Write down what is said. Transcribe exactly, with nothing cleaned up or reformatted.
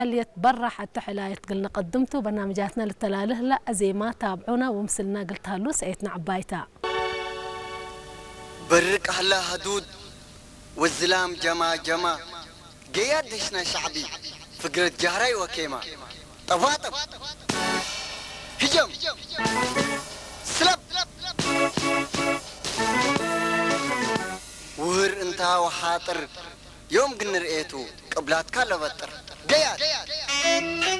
اللي برا حتى حلايت قلنا قدمتوا برنامجاتنا للتلاله لا زي ما تابعونا ومسلنا قلتها له سقيتنا عبايتا برك أهلا هدود والزلام جما جما قيادشنا شعبي فقرة جهري وكيما طفاطف هجم سلب وهر انتا وحاطر يوم قلنا رئيتو قبلات كالو بطر قياد